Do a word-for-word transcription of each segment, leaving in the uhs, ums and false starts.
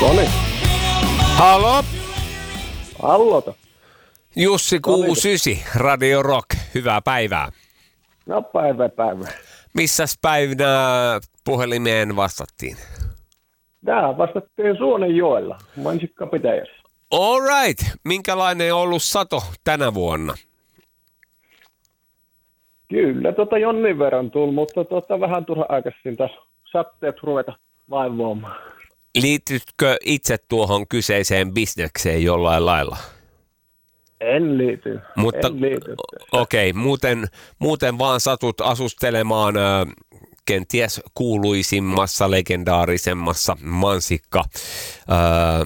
Noniin. Halo? Hallota. Jussi kuusikymmentäyhdeksän, Radio Rock. Hyvää päivää. No päivä päivä. Missäs päivänä puhelimeen vastattiin? Tää vastattiin Suonenjoella, Mansikkapitäjässä. All right. Minkälainen on ollut sato tänä vuonna? Kyllä, tota jonnin verran tullut, mutta tota vähän turha aikaisin taas satteet ruveta vaivoamaan. Liitytkö itse tuohon kyseiseen bisnekseen jollain lailla? En liity. Mutta en liity. okei, okay, muuten, muuten vaan satut asustelemaan äh, kenties kuuluisimmassa, legendaarisemmassa mansikka. Äh,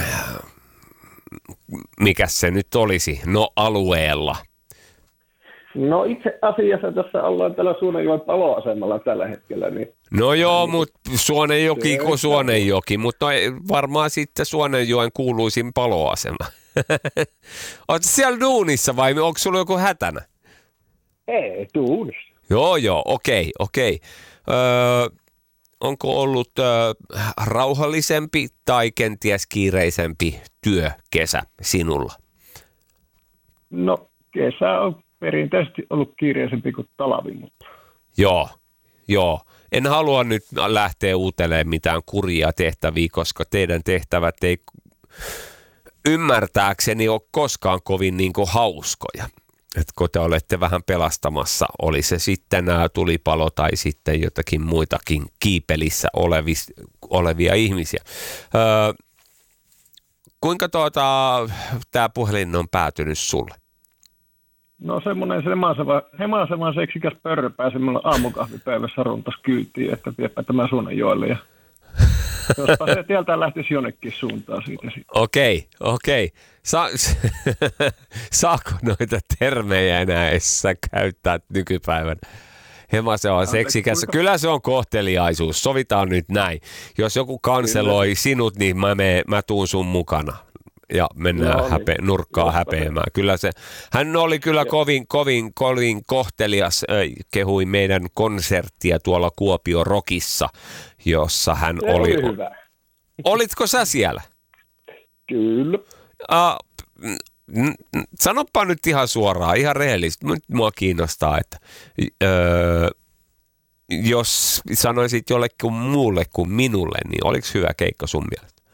mikäs se nyt olisi? No alueella. No itse asiassa tässä ollaan tällä Suonenjoen paloasemalla tällä hetkellä. Niin No joo, mutta Suonenjoki kuin Suonenjoki, mutta varmaan sitten Suonenjoen kuuluisin paloasema. Oletko siellä duunissa vai onko sulla joku hätänä? Ei, duunissa. Joo, joo, okei, okei. Öö, onko ollut öö, rauhallisempi tai kenties kiireisempi työkesä sinulla? No kesä on perinteisesti ollut kiireisempi kuin talvi, mutta... Joo, joo. En halua nyt lähteä uutelemaan mitään kurjia tehtäviä, koska teidän tehtävät ei ymmärtääkseni ole koskaan kovin niin kuin hauskoja. Että kun te olette vähän pelastamassa, oli se sitten nämä tulipalo tai sitten jotakin muitakin kiipelissä olevis, olevia ihmisiä. Öö, kuinka tuota, tämä puhelin on päätynyt sulle? No semmoinen hemaseva, hemaseva seksikäs pörrö pääsi mulla aamukahvipäivässä runtas kyytiin, että viepä tämä Suonenjoelle. Ja jospa se tieltä lähtisi jonnekin suuntaan siitä sitten. Okei, okei. Sa- saako noita termejä enää edes käyttää nykypäivänä? Hemaseva seksikäs. Kyllä se on kohteliaisuus. Sovitaan nyt näin. Jos joku kanseloi sinut, niin mä, me, mä tuun sun mukana. Ja mennään no, häpe, niin. nurkkaa häpeämään. Kyllä se, hän oli kyllä kovin, kovin, kovin kohtelias, äh, kehui meidän konserttia tuolla Kuopio Rockissa, jossa hän se oli. oli hyvä. Olitko sä siellä? Kyllä. Uh, n- n- sanoppa nyt ihan suoraan, ihan rehellisesti. Nyt mua kiinnostaa, että öö, jos sanoisit jollekin muulle kuin minulle, niin oliko hyvä keikka sun mielestä?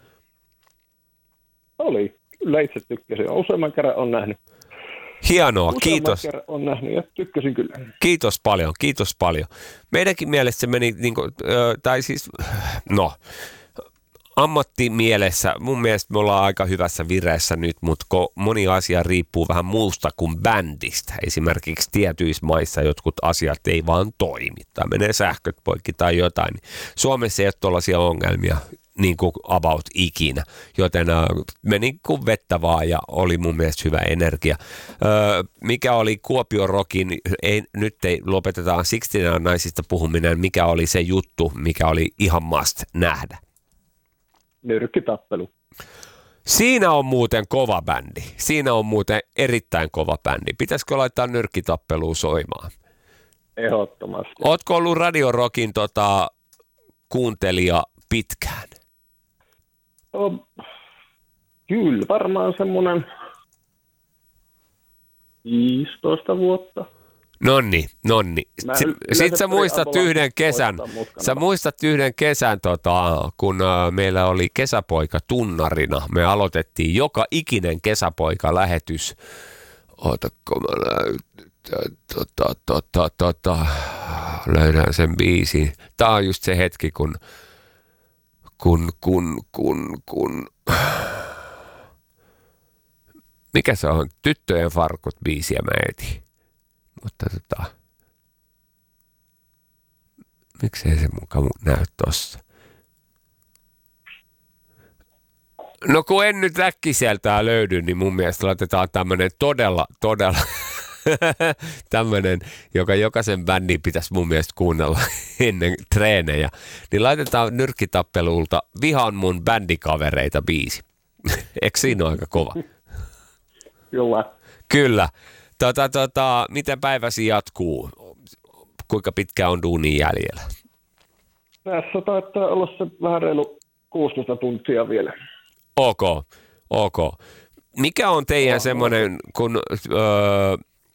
Oli. Kyllä itse tykkäsin. Useamman kerran on nähnyt. Hienoa, Useamman kiitos. kerran on nähnyt ja tykkäsin kyllä. Kiitos paljon, kiitos paljon. Meidänkin mielestä se meni, niin kuin, tai siis, no, ammattimielessä, mun mielestä me ollaan aika hyvässä vireessä nyt, mutta moni asia riippuu vähän muusta kuin bändistä. Esimerkiksi tietyissä maissa jotkut asiat ei vaan toimi, tai menee sähköt poikki tai jotain. Suomessa ei ole tuollaisia ongelmia niin kuin about ikinä, joten äh, meni kuin vettä vaan ja oli mun mielestä hyvä energia. Öö, mikä oli Kuopio Rockin, ei, nyt ei lopetetaan Sixteen naisista puhuminen, mikä oli se juttu, mikä oli ihan must nähdä? Nyrkkitappelu. Siinä on muuten kova bändi. Siinä on muuten erittäin kova bändi. Pitäisikö laittaa nyrkkitappeluun soimaan? Ehdottomasti. Ootko ollut Radio Rockin tota, kuuntelija pitkään? No, kyllä, varmaan semmoinen viisitoista vuotta. Nonni, nonni. Sitten sä muistat yhden kesän, sä muistat yhden kesän, tota, kun uh, meillä oli kesäpoika tunnarina. Me aloitettiin joka ikinen kesäpoika-lähetys. Ootako mä löytän, tota, tota, tota, löydän sen biisin. Tää on just se hetki, kun, kun, kun, kun, kun, mikä se on? Tyttöjen farkut biisiä mä etin. Mutta tota, miksei se mukaan näy tossa? No kun en nyt äkkiseltään löydy, niin mun mielestä laitetaan tämmönen todella, todella, tämmönen, joka jokaisen bändin pitäisi mun mielestä kuunnella ennen treenejä. Niin laitetaan nyrkkitappelulta Vihaan mun bändikavereita biisi. Eikö siinä ole aika kova? Kyllä. Kyllä. Tota, tota, miten päiväsi jatkuu? Kuinka pitkä on duunin jäljellä? Tässä taitaa olla se vähän reilu kuusitoista tuntia vielä. Ok, ok. Mikä on teidän no, semmoinen, kun öö,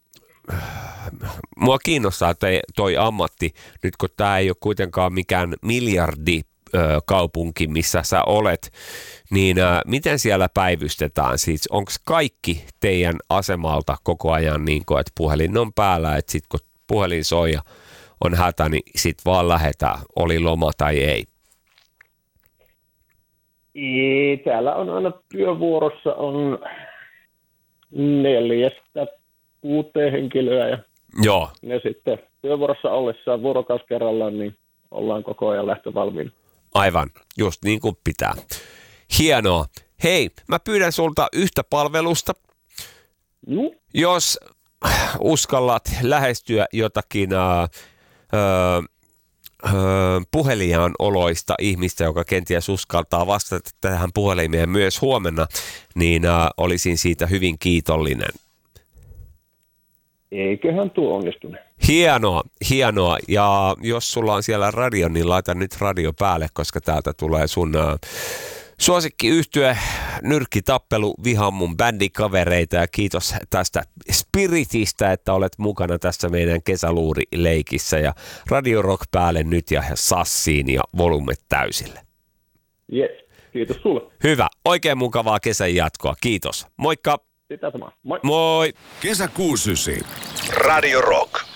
mua kiinnostaa te, toi ammatti, nyt kun tämä ei ole kuitenkaan mikään miljardi öö, kaupunki, missä sä olet, niin öö, miten siellä päivystetään? Siis onko kaikki teidän asemalta koko ajan niin kuin, että puhelin on päällä, että sitten kun puhelin soi ja on hätä, niin sitten vaan lähdetään, oli loma tai ei? Ei, täällä on aina työvuorossa on neljästä kuuteen henkilöä ja Joo. ne sitten työvuorossa ollessaan vuorokausi kerrallaan, niin ollaan koko ajan lähtövalmiina. Aivan, just niin kuin pitää. Hienoa. Hei, mä pyydän sulta yhtä palvelusta. Juh. Jos uskallat lähestyä jotakin äh, äh, puheliaan oloista ihmistä, joka kenties uskaltaa vastata tähän puhelimeen myös huomenna, niin äh, olisin siitä hyvin kiitollinen. Eiköhän tuo onnistunut. Hienoa, hienoa. Ja jos sulla on siellä radio, niin laita nyt radio päälle, koska täältä tulee sun äh, suosikkiyhtye, nyrkkitappelu, vihaan mun bändikavereita ja kiitos tästä spiritistä, että olet mukana tässä meidän kesäluurileikissä ja Radio Rock päälle nyt ja sassiin ja volumet täysille. Yes, kiitos sulle. Hyvä, oikein mukavaa kesän jatkoa, kiitos. Moikka. Sitä samaa, moi. Moi. Kesä kuusi Radio Rock.